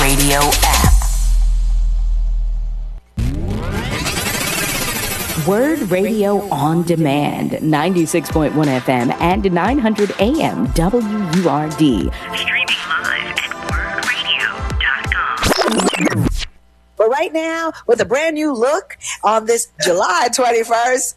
Radio app. Word Radio on Demand, 96.1 FM and 900 AM WURD. Streaming live at wordradio.com. But right now, with a brand new look on this July 21st,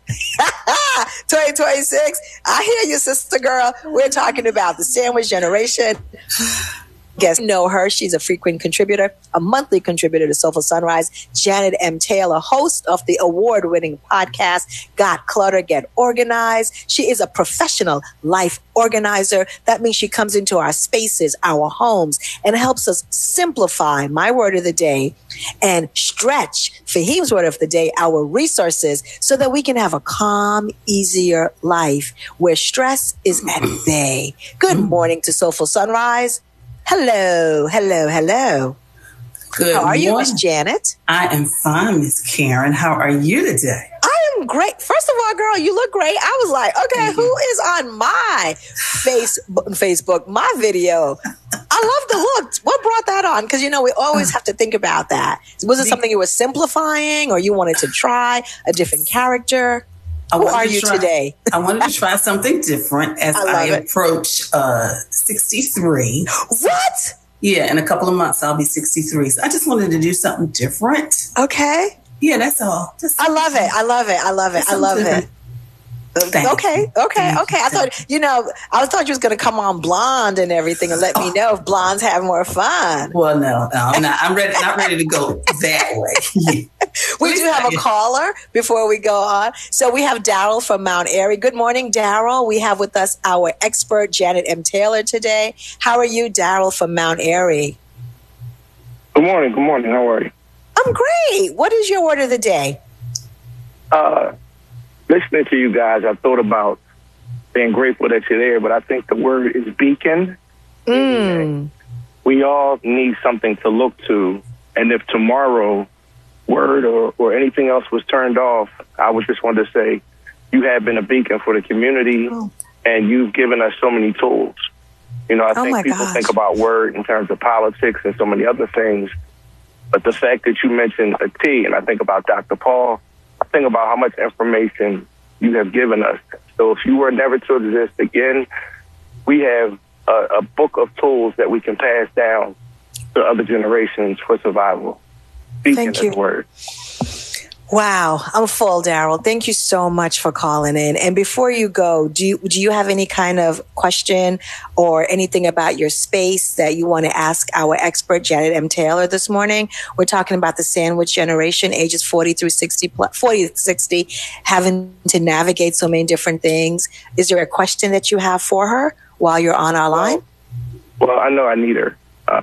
2026, I hear you, sister girl. We're talking about the sandwich generation. Guess you know her. She's a frequent contributor, a monthly contributor to Soulful Sunrise. Janet M. Taylor, host of the award-winning podcast, Got Clutter, Get Organized. She is a professional life organizer. That means she comes into our spaces, our homes, and helps us simplify, my word of the day, and stretch, Fahim's word of the day, our resources so that we can have a calm, easier life where stress is at bay. Good morning to Soulful Sunrise. Hello, hello, hello. Good How are you, morning. Miss Janet? I am fine, Miss Karen. How are you today? I am great. First of all, girl, you look great. I was like, okay, who is on my Facebook, my video? I love the look. What brought that on? Because, you know, we always have to think about that. Was it something you were simplifying or you wanted to try a different character? Who are you today? I wanted to try something different as I approach 63. What? Yeah, in a couple of months, I'll be 63. So I just wanted to do something different. Okay. Yeah, that's all. I love it. I love it. I love it. I love it. Okay. I thought, I thought you was going to come on blonde and everything and let me know if blondes have more fun. Well, no, I'm not ready to go that way. We do have a caller before we go on. So we have Daryl from Mount Airy. Good morning, Daryl. We have with us our expert, Janet M. Taylor, today. How are you, Daryl from Mount Airy? Good morning. How are you? I'm great. What is your word of the day? Listening to you guys, I thought about being grateful that you're there, but I think the word is beacon. We all need something to look to, and if tomorrow word or anything else was turned off, I would just want to say you have been a beacon for the community, and you've given us so many tools. I think people think about word in terms of politics and so many other things, but the fact that you mentioned a T, and I think about Dr. Paul, I think about how much information you have given us. So if you were never to exist again, we have a book of tools that we can pass down to other generations for survival. Thank you. Word. Wow, I'm full, Daryl. Thank you so much for calling in. And before you go, do you have any kind of question or anything about your space that you want to ask our expert, Janet M. Taylor, this morning? We're talking about the sandwich generation, ages 40 to 60, having to navigate so many different things. Is there a question that you have for her while you're on our line? Well, I know I need her.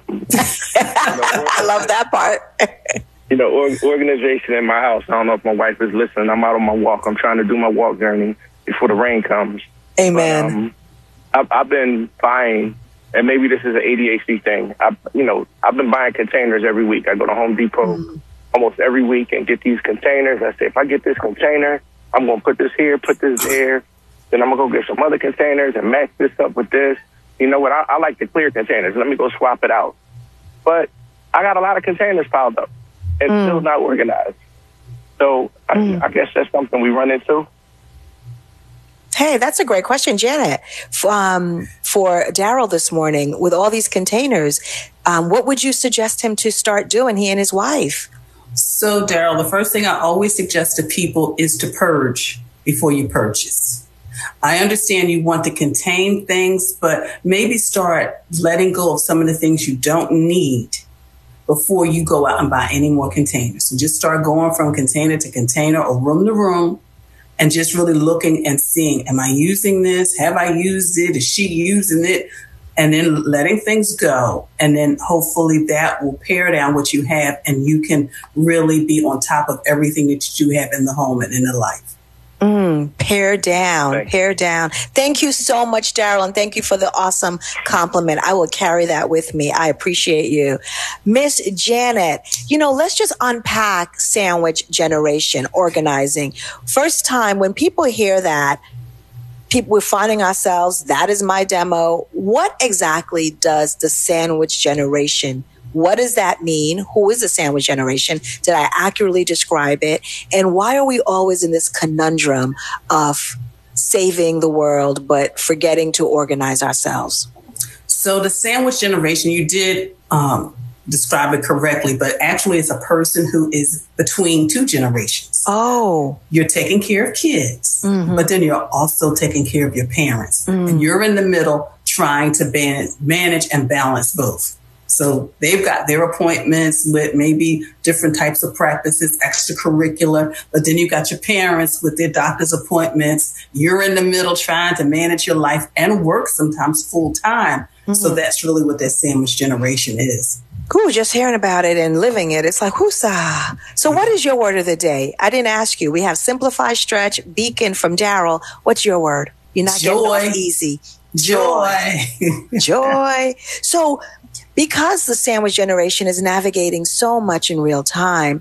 I love that part. Organization in my house. I don't know if my wife is listening. I'm out on my walk. I'm trying to do my walk journey before the rain comes. Amen. But, I've been buying, and maybe this is an ADHD thing. I've been buying containers every week. I go to Home Depot almost every week and get these containers. I say, if I get this container, I'm going to put this here, put this there. Then I'm going to go get some other containers and match this up with this. You know what? I like the clear containers. Let me go swap it out. But I got a lot of containers piled up and still not organized. So I guess that's something we run into. Hey, that's a great question, Janet. For Daryl this morning, with all these containers, what would you suggest him to start doing, he and his wife? So, Daryl, the first thing I always suggest to people is to purge before you purchase. I understand you want to contain things, but maybe start letting go of some of the things you don't need before you go out and buy any more containers. So just start going from container to container or room to room and just really looking and seeing, am I using this? Have I used it? Is she using it? And then letting things go. And then hopefully that will pare down what you have and you can really be on top of everything that you have in the home and in the life. Pare down. Thank you so much, Daryl, and thank you for the awesome compliment. I will carry that with me. I appreciate you. Miss Janet, let's just unpack sandwich generation organizing. First time when people hear that, we're finding ourselves, that is my demo. What exactly does the sandwich generation What does that mean? Who is the sandwich generation? Did I accurately describe it? And why are we always in this conundrum of saving the world, but forgetting to organize ourselves? So the sandwich generation, you did describe it correctly, but actually it's a person who is between two generations. Oh. You're taking care of kids, but then you're also taking care of your parents. And you're in the middle trying to manage and balance both. So they've got their appointments with maybe different types of practices, extracurricular, but then you got your parents with their doctor's appointments. You're in the middle trying to manage your life and work sometimes full time. So that's really what that sandwich generation is. Cool, just hearing about it and living it. It's like, whoosah. So what is your word of the day? I didn't ask you. We have Simplify, Stretch, Beacon from Daryl. What's your word? You're not getting off easy. Joy. Joy. So because the sandwich generation is navigating so much in real time,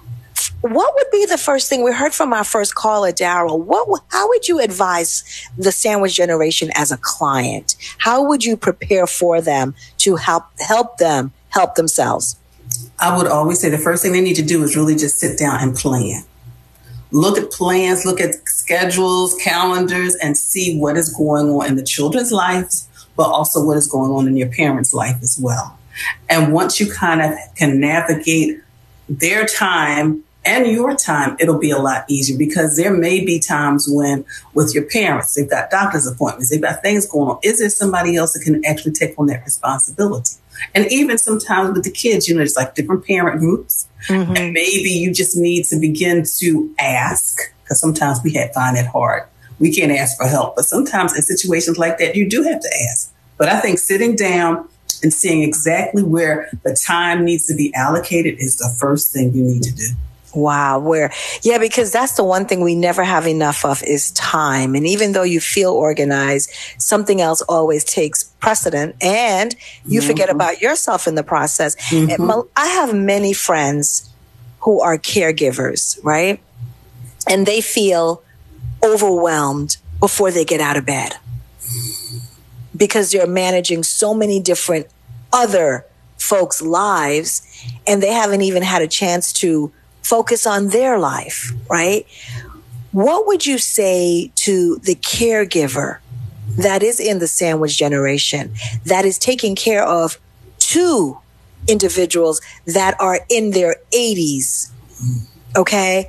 what would be the first thing? We heard from our first caller, Daryl. How would you advise the sandwich generation as a client? How would you prepare for them to help them help themselves? I would always say the first thing they need to do is really just sit down and plan. Look at plans, look at schedules, calendars, and see what is going on in the children's lives, but also what is going on in your parents' life as well. And once you kind of can navigate their time and your time, it'll be a lot easier, because there may be times when with your parents, they've got doctor's appointments, they've got things going on. Is there somebody else that can actually take on that responsibility? And even sometimes with the kids, it's like different parent groups. And maybe you just need to begin to ask, because sometimes we find it hard. We can't ask for help, but sometimes in situations like that, you do have to ask. But I think sitting down and seeing exactly where the time needs to be allocated is the first thing you need to do. Wow. Because that's the one thing we never have enough of is time. And even though you feel organized, something else always takes precedent, and you forget about yourself in the process. I have many friends who are caregivers, right? And they feel overwhelmed before they get out of bed because they're managing so many different other folks' lives, and they haven't even had a chance to focus on their life, right? What would you say to the caregiver that is in the sandwich generation, that is taking care of two individuals that are in their 80s? Okay.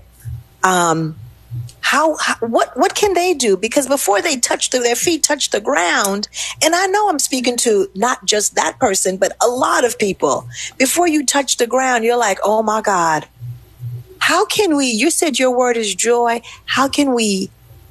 What can they do? Because before they their feet touch the ground, and I know I'm speaking to not just that person, but a lot of people, before you touch the ground, you're like, oh my God, how can you said your word is joy. How can we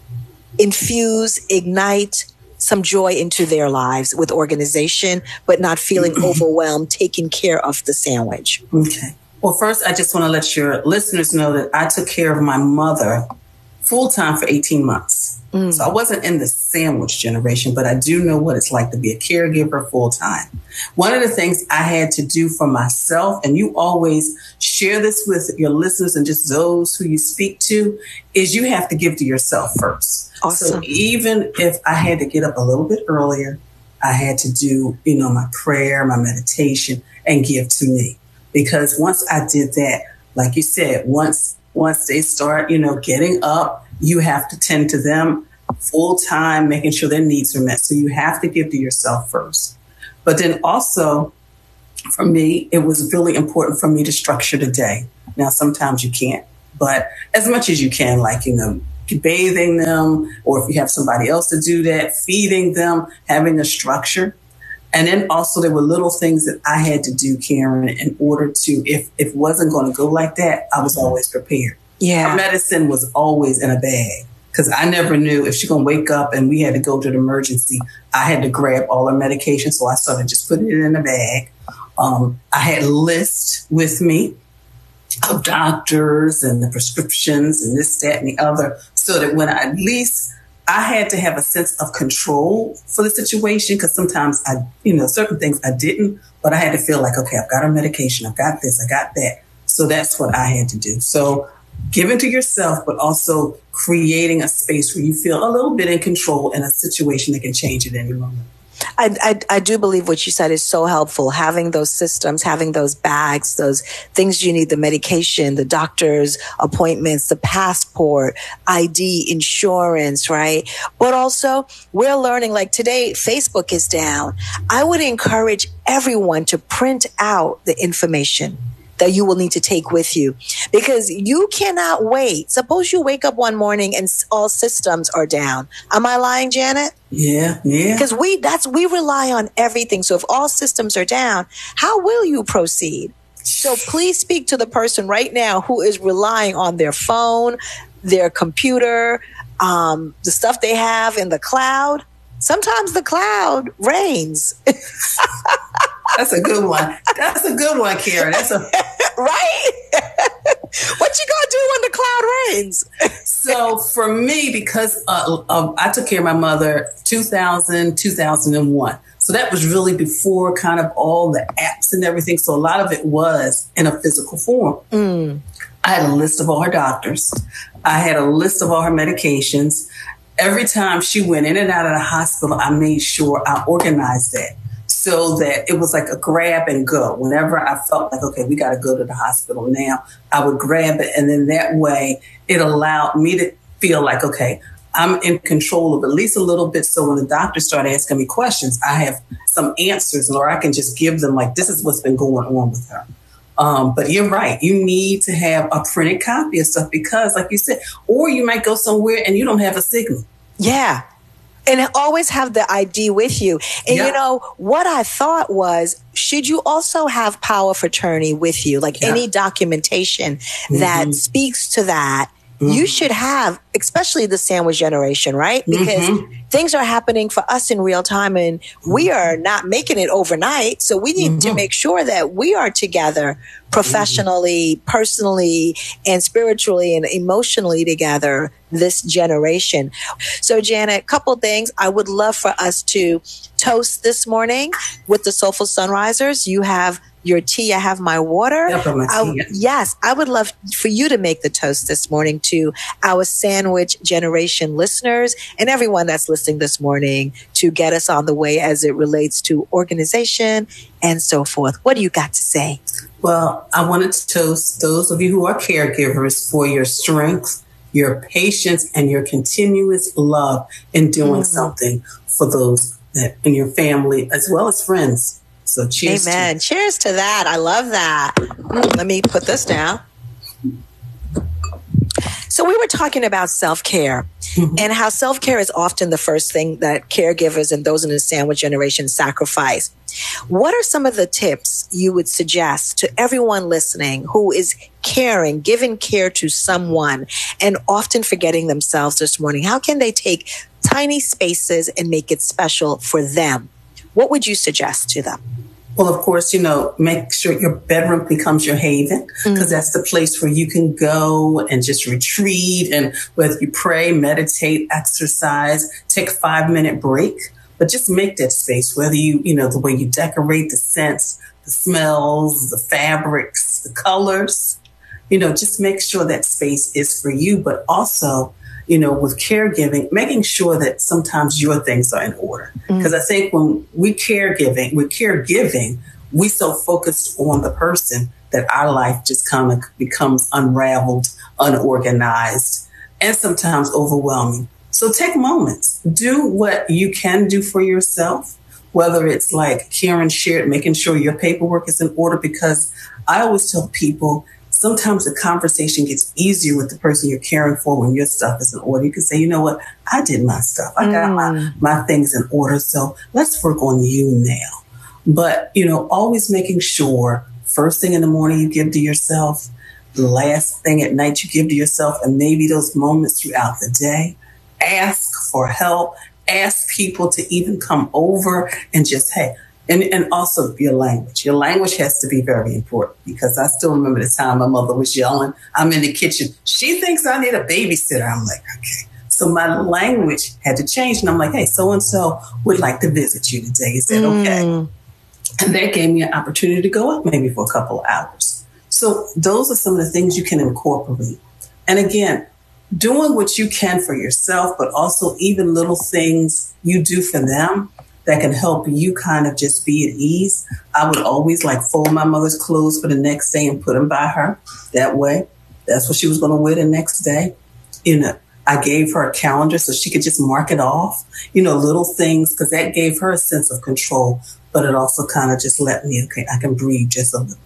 ignite some joy into their lives with organization, but not feeling overwhelmed, taking care of the sandwich? Okay. Well, first, I just want to let your listeners know that I took care of my mother full-time for 18 months. So I wasn't in the sandwich generation, but I do know what it's like to be a caregiver full-time. One of the things I had to do for myself, and you always share this with your listeners and just those who you speak to, is you have to give to yourself first. Awesome. So even if I had to get up a little bit earlier, I had to do, my prayer, my meditation, and give to me. Because once I did that, like you said, once they start, getting up, you have to tend to them full time, making sure their needs are met. So you have to give to yourself first. But then also, for me, it was really important for me to structure the day. Now, sometimes you can't, but as much as you can, like, bathing them, or if you have somebody else to do that, feeding them, having a structure. And then also there were little things that I had to do, Karen, in order to, if it wasn't going to go like that, I was always prepared. Yeah. Her medicine was always in a bag, because I never knew if she's going to wake up and we had to go to the emergency. I had to grab all her medication, so I started just putting it in a bag. I had a list with me of doctors and the prescriptions and this, that, and the other, so that when I had to have a sense of control for the situation, because sometimes certain things I didn't, but I had to feel like, okay, I've got her medication, I've got this, I got that. So that's what I had to do. So giving to yourself, but also creating a space where you feel a little bit in control in a situation that can change at any moment. I do believe what you said is so helpful. Having those systems, having those bags, those things you need, the medication, the doctor's appointments, the passport, ID, insurance, right? But also we're learning, like today, Facebook is down. I would encourage everyone to print out the information that you will need to take with you, because you cannot wait. Suppose you wake up one morning and all systems are down. Am I lying, Janet? Yeah. Because we rely on everything. So if all systems are down, how will you proceed? So please speak to the person right now who is relying on their phone, their computer, the stuff they have in the cloud. Sometimes the cloud rains. That's a good one. That's a good one, Karen. That's a right. What you gonna do when the cloud rains? So for me, because I took care of my mother 2001. So that was really before kind of all the apps and everything. So a lot of it was in a physical form. I had a list of all her doctors. I had a list of all her medications. Every time she went in and out of the hospital, I made sure I organized that so that it was like a grab and go. Whenever I felt like, okay, we got to go to the hospital now, I would grab it. And then that way it allowed me to feel like, okay, I'm in control of at least a little bit. So when the doctors start asking me questions, I have some answers, or I can just give them like, this is what's been going on with her. But you're right. You need to have a printed copy of stuff because, like you said, or you might go somewhere and you don't have a signal. Yeah. And always have the ID with you. And you know, what I thought was, should you also have power of attorney with you? Like any documentation that speaks to that, you should have, especially the sandwich generation, right? Because things are happening for us in real time and we are not making it overnight. So we need to make sure that we are together professionally, personally, and spiritually and emotionally together this generation. So Janet, a couple things I would love for us to toast this morning with the Soulful Sunrisers. You have your tea, I have my water. Yes, I would love for you to make the toast this morning to our sandwich generation listeners and everyone that's listening this morning to get us on the way as it relates to organization and so forth. What do you got to say? Well, I wanted to toast those of you who are caregivers for your strength, your patience, and your continuous love in doing something for those that in your family as well as friends. So cheers. Amen. Cheers to that. I love that. Let me put this down. So we were talking about self-care and how self-care is often the first thing that caregivers and those in the sandwich generation sacrifice. What are some of the tips you would suggest to everyone listening who is caring, giving care to someone and often forgetting themselves this morning? How can they take tiny spaces and make it special for them? What would you suggest to them? Well, of course, make sure your bedroom becomes your haven because that's the place where you can go and just retreat. And whether you pray, meditate, exercise, take a 5-minute break, but just make that space, whether the way you decorate, the scents, the smells, the fabrics, the colors, just make sure that space is for you, but also with caregiving, making sure that sometimes your things are in order. Because I think when we're caregiving, we so focused on the person that our life just kind of becomes unraveled, unorganized, and sometimes overwhelming. So take moments, do what you can do for yourself, whether it's like Karen shared, making sure your paperwork is in order, because I always tell people, sometimes the conversation gets easier with the person you're caring for when your stuff is in order. You can say, you know what? I did my stuff. I got my things in order. So let's work on you now. But, always making sure first thing in the morning you give to yourself, the last thing at night you give to yourself, and maybe those moments throughout the day. Ask for help. Ask people to even come over and just, hey, and also your language. Your language has to be very important because I still remember the time my mother was yelling. I'm in the kitchen. She thinks I need a babysitter. I'm like, okay. So my language had to change. And I'm like, hey, so-and-so would like to visit you today. He said, okay. And that gave me an opportunity to go up maybe for a couple of hours. So those are some of the things you can incorporate. And again, doing what you can for yourself, but also even little things you do for them that can help you kind of just be at ease. I would always like fold my mother's clothes for the next day and put them by her. That way, that's what she was going to wear the next day. You know, I gave her a calendar so she could just mark it off, you know, little things, because that gave her a sense of control. But it also kind of just let me, okay, I can breathe just a little bit.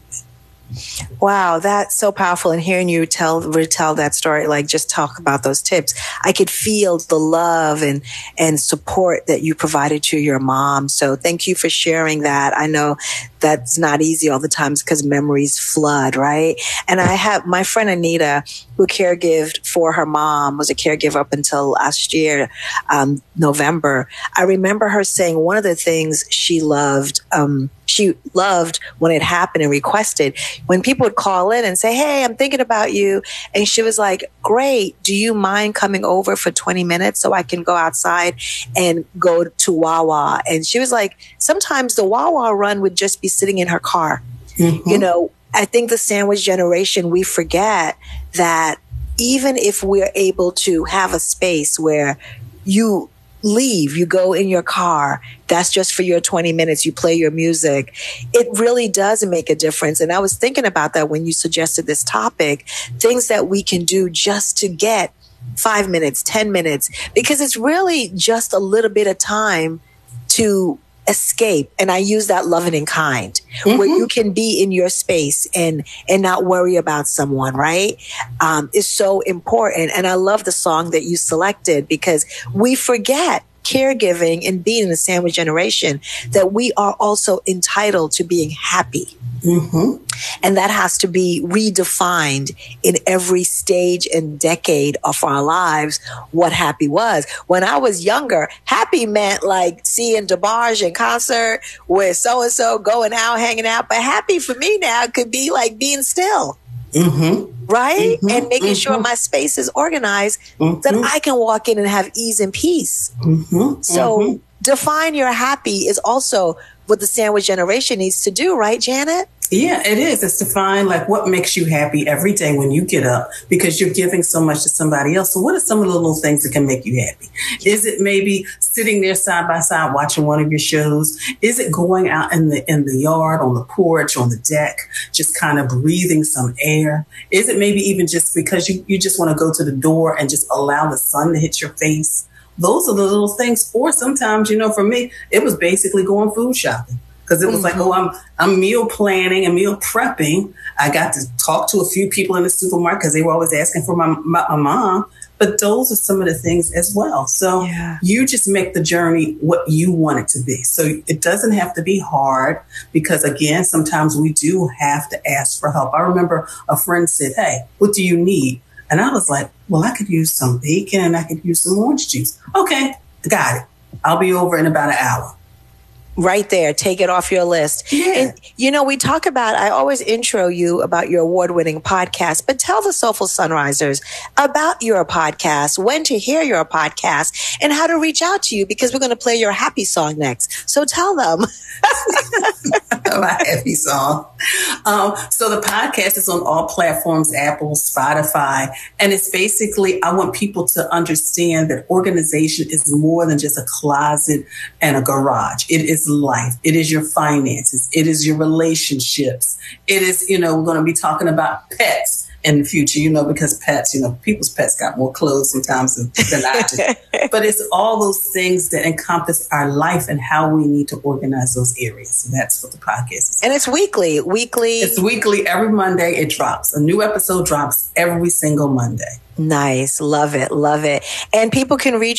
Wow, that's so powerful. And hearing you retell that story, like just talk about those tips, I could feel the love and support that you provided to your mom. So thank you for sharing that. I know that's not easy all the times because memories flood, right? And I have my friend Anita, who caregived for her mom, was a caregiver up until last year, November. I remember her saying one of the things she loved when it happened and requested, when people would call in and say, hey, I'm thinking about you. And she was like, great. Do you mind coming over for 20 minutes so I can go outside and go to Wawa? And she was like, sometimes the Wawa run would just be sitting in her car. Mm-hmm. You know, I think the sandwich generation, we forget that even if we're able to have a space where you leave, you go in your car, that's just for your 20 minutes, you play your music, it really does make a difference. And I was thinking about that when you suggested this topic, things that we can do just to get 5 minutes, 10 minutes, because it's really just a little bit of time to escape. And I use that loving and kind, where you can be in your space and not worry about someone, right? Is so important. And I love the song that you selected, because we forget caregiving and being in the sandwich generation that we are also entitled to being happy. Mm-hmm. And that has to be redefined in every stage and decade of our lives, what happy was. When I was younger, happy meant like seeing DeBarge in concert with so-and-so, going out, hanging out. But happy for me now could be like being still. Mm-hmm. Right? Mm-hmm. And making sure my space is organized, that I can walk in and have ease and peace. Mm-hmm. So define your happy is also what the sandwich generation needs to do, right, Janet? Yeah, it is. It's to find like what makes you happy every day when you get up, because you're giving so much to somebody else. So what are some of the little things that can make you happy? Is it maybe sitting there side by side watching one of your shows? Is it going out in the yard, on the porch, on the deck, just kind of breathing some air? Is it maybe even just because you just want to go to the door and just allow the sun to hit your face? Those are the little things. Or sometimes, you know, for me, it was basically going food shopping. Because it was like, oh, I'm meal planning and meal prepping. I got to talk to a few people in the supermarket because they were always asking for my mom. But those are some of the things as well. So you just make the journey what you want it to be. So it doesn't have to be hard, because, again, sometimes we do have to ask for help. I remember a friend said, hey, what do you need? And I was like, well, I could use some bacon and I could use some orange juice. Okay, got it. I'll be over in about an hour. Right there. Take it off your list. Yeah. And, you know, we talk about, I always intro you about your award-winning podcast, but tell the Soulful Sunrisers about your podcast, when to hear your podcast, and how to reach out to you, because we're going to play your happy song next. So tell them. My happy song. So the podcast is on all platforms, Apple, Spotify, and it's basically, I want people to understand that organization is more than just a closet and a garage. It is life. It is your finances. It is your relationships. It is, you know, we're going to be talking about pets in the future, you know, because pets, you know, people's pets got more clothes sometimes than I do. But it's all those things that encompass our life and how we need to organize those areas. So that's what the podcast is. And it's weekly. It's weekly. Every Monday it drops. A new episode drops every single Monday. Nice. Love it. Love it. And people can reach